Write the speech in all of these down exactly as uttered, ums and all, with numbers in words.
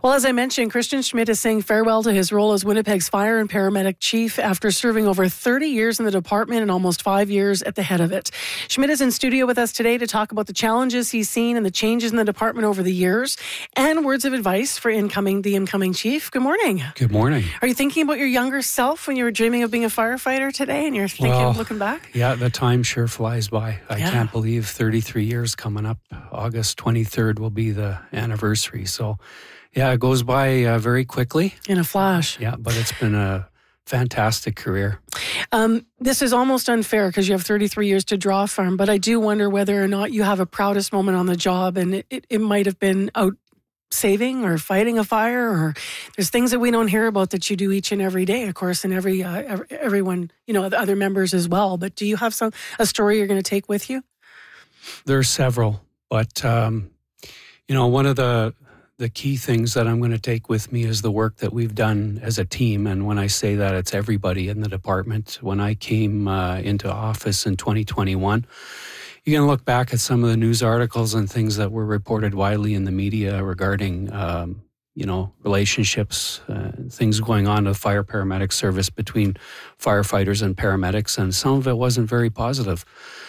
Well, as I mentioned, Christian Schmidt is saying farewell to his role as Winnipeg's fire and paramedic chief after serving over thirty years in the department and almost five years at the head of it. Schmidt is in studio with us today to talk about the challenges he's seen and the changes in the department over the years and words of advice for incoming the incoming chief. Good morning. Good morning. Are you thinking about your younger self when you were dreaming of being a firefighter today and you're thinking, well, looking back? Yeah, the time sure flies by. I yeah. can't believe thirty-three years coming up. August twenty-third will be the anniversary. So, yeah, it goes by uh, very quickly. In a flash. Yeah, but it's been a fantastic career. Um, this is almost unfair because you have thirty-three years to draw from, but I do wonder whether or not you have a proudest moment on the job, and it, it, it might have been out saving or fighting a fire, or there's things that we don't hear about that you do each and every day, of course, and every, uh, every everyone, you know, the other members as well. But do you have some a story you're going to take with you? There's several, but um, you know, one of the the key things that I'm going to take with me is the work that we've done as a team. And when I say that, it's everybody in the department. When I came uh, into office in twenty twenty-one, you can look back at some of the news articles and things that were reported widely in the media regarding, um, you know, relationships, uh, things going on with fire paramedic service between firefighters and paramedics, and some of it wasn't very positive.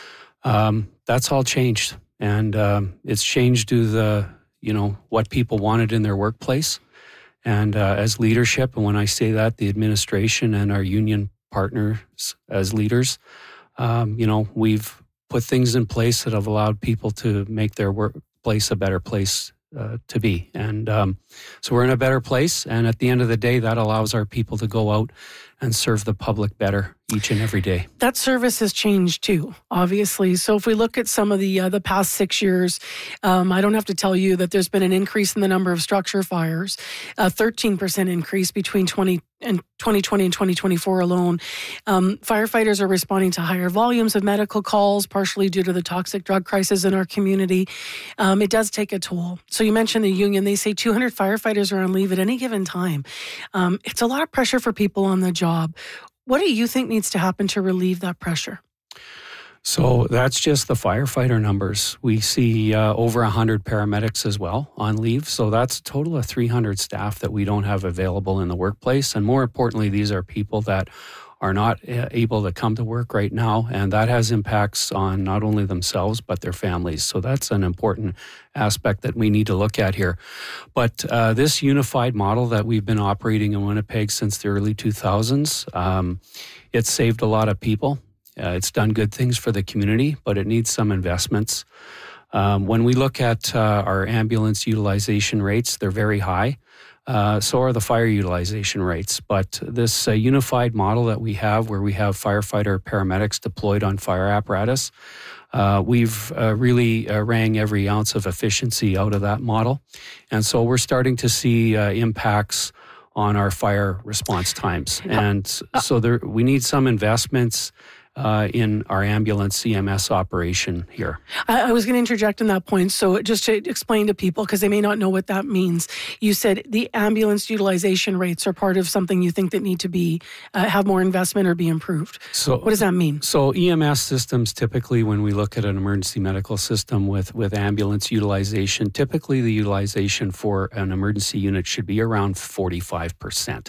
Um, that's all changed, and um, it's changed to the, you know, what people wanted in their workplace. And uh, as leadership, and when I say that, the administration and our union partners as leaders, um, you know, we've put things in place that have allowed people to make their workplace a better place uh, to be. And um, so we're in a better place. And at the end of the day, that allows our people to go out and serve the public better each and every day. That service has changed too, obviously. So if we look at some of the uh, the past six years, um, I don't have to tell you that there's been an increase in the number of structure fires, a thirteen percent increase between twenty and twenty twenty and twenty twenty-four alone. Um, firefighters are responding to higher volumes of medical calls, partially due to the toxic drug crisis in our community. Um, it does take a toll. So you mentioned the union. They say two hundred firefighters are on leave at any given time. Um, it's a lot of pressure for people on the job. What do you think needs to happen to relieve that pressure? So that's just the firefighter numbers. We see uh, over one hundred paramedics as well on leave. So that's a total of three hundred staff that we don't have available in the workplace. And more importantly, these are people that are not able to come to work right now. And that has impacts on not only themselves, but their families. So that's an important aspect that we need to look at here. But uh, this unified model that we've been operating in Winnipeg since the early two thousands, um, it's saved a lot of people. Uh, it's done good things for the community, but it needs some investments. Um, when we look at uh, our ambulance utilization rates, they're very high. Uh, so are the fire utilization rates. But this uh, unified model that we have, where we have firefighter paramedics deployed on fire apparatus, uh, we've uh, really uh, wrung every ounce of efficiency out of that model. And so we're starting to see uh, impacts on our fire response times. And so there, we need some investments Uh, in our ambulance C M S operation here. I, I was going to interject on that point. So just to explain to people, because they may not know what that means, you said the ambulance utilization rates are part of something you think that need to be, uh, have more investment or be improved. So what does that mean? So E M S systems, typically when we look at an emergency medical system with, with ambulance utilization, typically the utilization for an emergency unit should be around forty-five percent.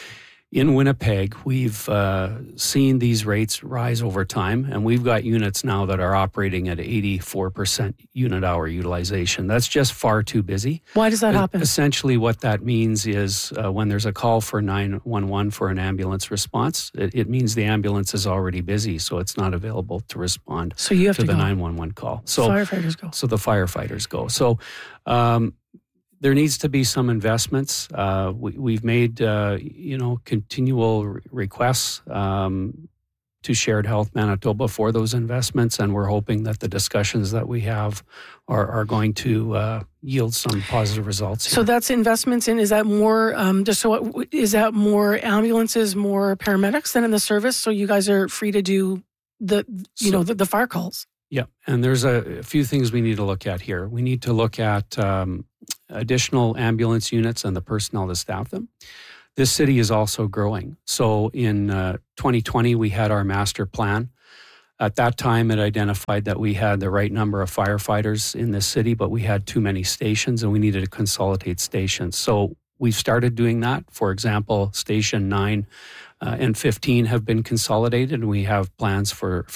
In Winnipeg, we've uh, seen these rates rise over time, and we've got units now that are operating at eighty-four percent unit hour utilization. That's just far too busy. Why does that happen? Essentially, what that means is uh, when there's a call for nine one one for an ambulance response, it, it means the ambulance is already busy, so it's not available to respond so you have to, to the go. nine one one call. So firefighters go. So the firefighters go. So um, there needs to be some investments. Uh, we, we've made, uh, you know, continual re- requests um, to Shared Health Manitoba for those investments, and we're hoping that the discussions that we have are, are going to uh, yield some positive results here. So that's investments in, is that more, um, just so, is that more ambulances, more paramedics than in the service? So you guys are free to do the, you so, know, the, the fire calls? Yeah, and there's a, a few things we need to look at here. We need to look at um, additional ambulance units and the personnel to staff them. This city is also growing. So in uh, twenty twenty, we had our master plan At that time, it identified that we had the right number of firefighters in the city, but we had too many stations and we needed to consolidate stations. So we've started doing that. For example, Station nine uh, and fifteen have been consolidated, and we have plans for